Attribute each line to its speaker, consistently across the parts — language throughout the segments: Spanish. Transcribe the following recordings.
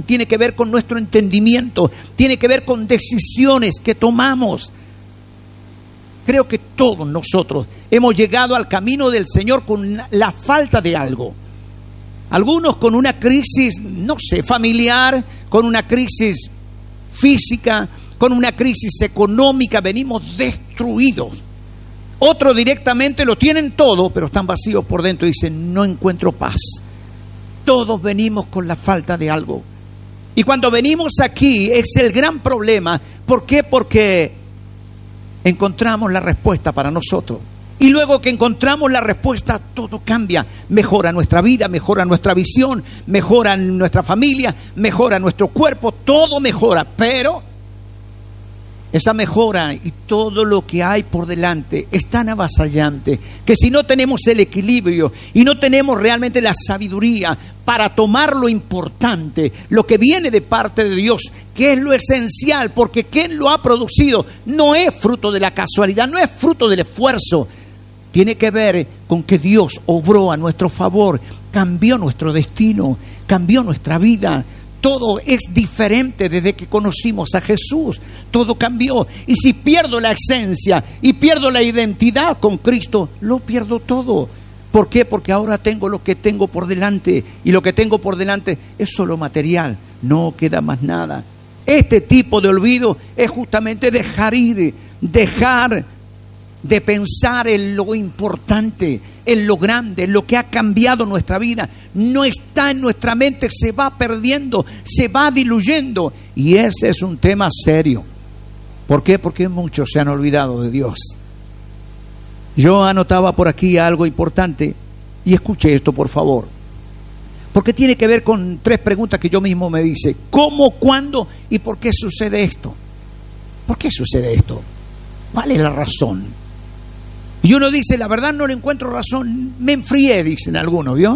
Speaker 1: corazón, tiene que ver con nuestro entendimiento, tiene que ver con decisiones que tomamos. Creo que todos nosotros hemos llegado al camino del Señor con la falta de algo. Algunos con una crisis, no sé, familiar, con una crisis física, con una crisis económica, venimos destruidos. Otros directamente lo tienen todo, pero están vacíos por dentro y dicen, no encuentro paz. Todos venimos con la falta de algo. Y cuando venimos aquí es el gran problema. ¿Por qué? Porque encontramos la respuesta para nosotros. Y luego que encontramos la respuesta, todo cambia. Mejora nuestra vida, mejora nuestra visión, mejora nuestra familia, mejora nuestro cuerpo, todo mejora. Pero esa mejora y todo lo que hay por delante es tan avasallante que si no tenemos el equilibrio y no tenemos realmente la sabiduría para tomar lo importante, lo que viene de parte de Dios, que es lo esencial, porque quien lo ha producido no es fruto de la casualidad, no es fruto del esfuerzo, tiene que ver con que Dios obró a nuestro favor, cambió nuestro destino, cambió nuestra vida. Todo es diferente desde que conocimos a Jesús. Todo cambió. Y si pierdo la esencia y pierdo la identidad con Cristo, lo pierdo todo. ¿Por qué? Porque ahora tengo lo que tengo por delante. Y lo que tengo por delante es solo material. No queda más nada. Este tipo de olvido es justamente dejar ir, dejar de pensar en lo importante, en lo grande, en lo que ha cambiado nuestra vida. No está en nuestra mente, se va perdiendo, se va diluyendo. Y ese es un tema serio. ¿Por qué? Porque muchos se han olvidado de Dios. Yo anotaba por aquí algo importante y escuche esto, por favor. Porque tiene que ver con 3 preguntas que yo mismo me hice. ¿Cómo, cuándo y por qué sucede esto? ¿Por qué sucede esto? ¿Cuál es la razón? Y uno dice, la verdad no le encuentro razón, me enfrié, dicen algunos, ¿vio?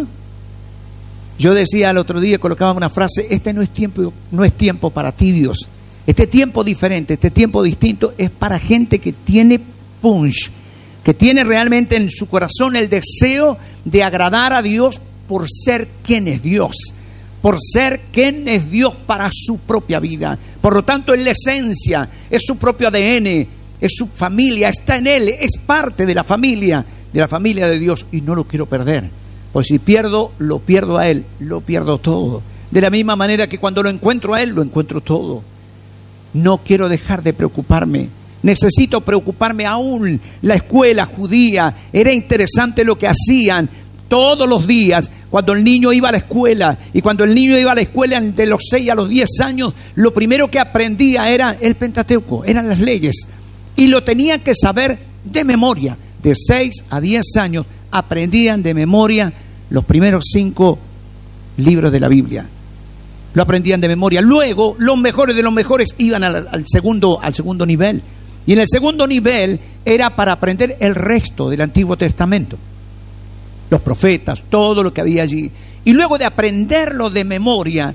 Speaker 1: Yo decía el otro día, colocaba una frase, este no es tiempo para tibios. Este tiempo diferente, este tiempo distinto es para gente que tiene punch, que tiene realmente en su corazón el deseo de agradar a Dios por ser quien es Dios, por ser quien es Dios para su propia vida. Por lo tanto, es la esencia, es su propio ADN, es su familia, está en Él, es parte de la familia de Dios y no lo quiero perder. Pues si pierdo, lo pierdo a Él, lo pierdo todo. De la misma manera que cuando lo encuentro a Él, lo encuentro todo. No quiero dejar de preocuparme. Necesito preocuparme aún. La escuela judía, era interesante lo que hacían todos los días. Cuando el niño iba a la escuela, y cuando el niño iba a la escuela de los 6 a los 10 años, lo primero que aprendía era el Pentateuco, eran las leyes. Y lo tenían que saber de memoria. De 6 a 10 años aprendían de memoria los primeros 5 libros de la Biblia. Lo aprendían de memoria. Luego, los mejores de los mejores iban al segundo nivel. Y en el segundo nivel era para aprender el resto del Antiguo Testamento. Los profetas, todo lo que había allí. Y luego de aprenderlo de memoria,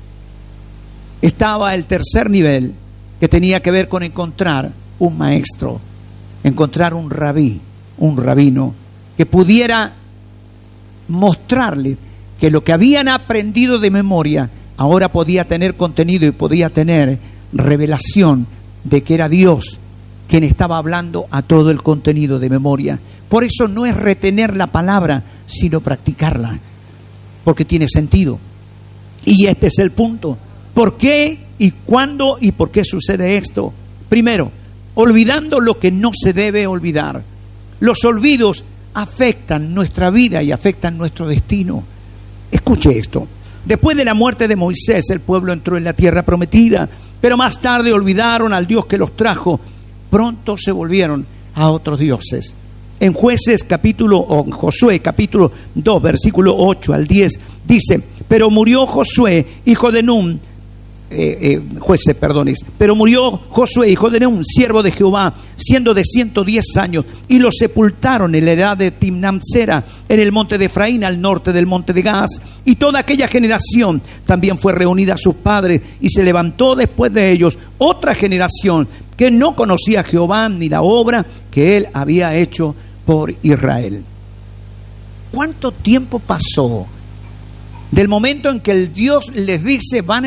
Speaker 1: estaba el tercer nivel, que tenía que ver con encontrar un maestro, encontrar un rabí, un rabino, que pudiera mostrarle que lo que habían aprendido de memoria ahora podía tener contenido y podía tener revelación de que era Dios quien estaba hablando a todo el contenido de memoria. Por eso no es retener la palabra, sino practicarla, porque tiene sentido. Y este es el punto. ¿Por qué y cuándo y por qué sucede esto? Primero, olvidando lo que no se debe olvidar. Los olvidos afectan nuestra vida y afectan nuestro destino. Escuche esto. Después de la muerte de Moisés, el pueblo entró en la tierra prometida, pero más tarde olvidaron al Dios que los trajo. Pronto se volvieron a otros dioses. En Josué capítulo 2, versículo 8 al 10, dice: pero murió Josué, hijo de Nun, pero murió Josué, hijo de Nun, siervo de Jehová, siendo de 110 años, y lo sepultaron en la edad de Timnat-Sera, en el monte de Efraín, al norte del monte de Gaz. Y toda aquella generación también fue reunida a sus padres, y se levantó después de ellos otra generación que no conocía a Jehová ni la obra que él había hecho por Israel. ¿Cuánto tiempo pasó del momento en que el Dios les dice van